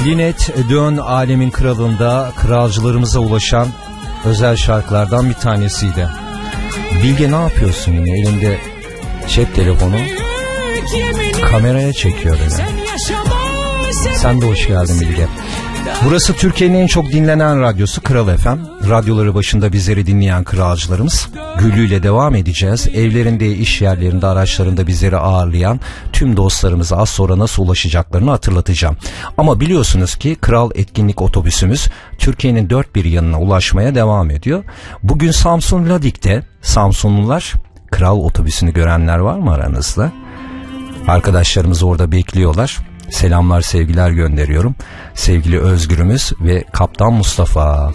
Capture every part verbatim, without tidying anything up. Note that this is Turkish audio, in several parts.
Linet Dön Alemin Kralında kralcılarımıza ulaşan özel şarkılardan bir tanesiydi. Bilge ne yapıyorsun yine? Elinde cep telefonu kameraya çekiyor beni. Sen de hoş geldin Bilge. Burası Türkiye'nin en çok dinlenen radyosu Kral F M. Radyoları başında bizleri dinleyen kralcılarımız. Güllüyle devam edeceğiz. Evlerinde, iş yerlerinde, araçlarında bizleri ağırlayan tüm dostlarımıza az sonra nasıl ulaşacaklarını hatırlatacağım. Ama biliyorsunuz ki Kral Etkinlik Otobüsümüz Türkiye'nin dört bir yanına ulaşmaya devam ediyor. Bugün Samsun Ladik'te Samsunlular Kral Otobüsünü görenler var mı aranızda? Arkadaşlarımız orada bekliyorlar. Selamlar, sevgiler gönderiyorum. Sevgili Özgür'ümüz ve Kaptan Mustafa.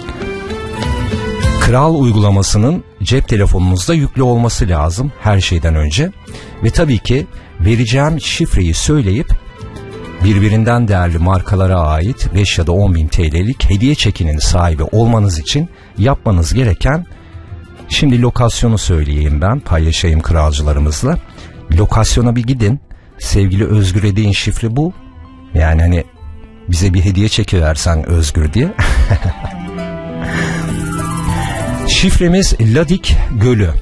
Kral uygulamasının cep telefonunuzda yüklü olması lazım her şeyden önce. Ve tabii ki vereceğim şifreyi söyleyip birbirinden değerli markalara ait beş ya da on bin T L'lik hediye çekinin sahibi olmanız için yapmanız gereken, şimdi lokasyonu söyleyeyim, ben paylaşayım kralcılarımızla. Lokasyona bir gidin. Sevgili Özgür'e deyin şifre bu. Yani hani bize bir hediye çekiversen Özgür diye. Şifremiz Ladik Gölü.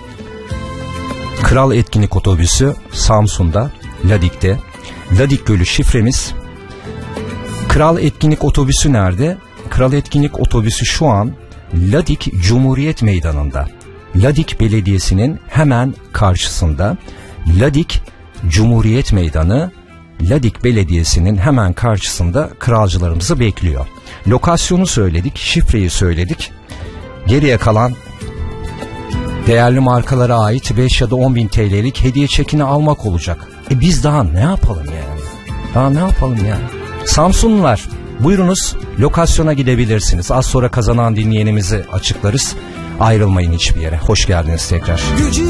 Kral Etkinlik Otobüsü Samsun'da, Ladik'te. Ladik Gölü şifremiz. Kral Etkinlik Otobüsü nerede? Kral Etkinlik Otobüsü şu an Ladik Cumhuriyet Meydanı'nda. Ladik Belediyesi'nin hemen karşısında. Ladik Cumhuriyet Meydanı, Ladik Belediyesi'nin hemen karşısında kralcılarımızı bekliyor. Lokasyonu söyledik, şifreyi söyledik. Geriye kalan değerli markalara ait beş ya da on bin T L'lik hediye çekini almak olacak. E biz daha ne yapalım yani? Daha ne yapalım yani? Samsunlular, buyurunuz lokasyona gidebilirsiniz. Az sonra kazanan dinleyenimizi açıklarız. Ayrılmayın hiçbir yere. Hoş geldiniz tekrar.